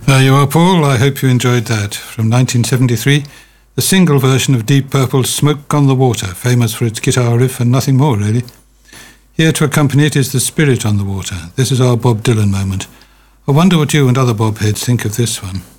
There you are, Paul. I hope you enjoyed that. From 1973, the single version of Deep Purple's Smoke on the Water, famous for its guitar riff and nothing more, really. Here to accompany it is The Spirit on the Water. This is our Bob Dylan moment. I wonder what you and other Bob heads think of this one.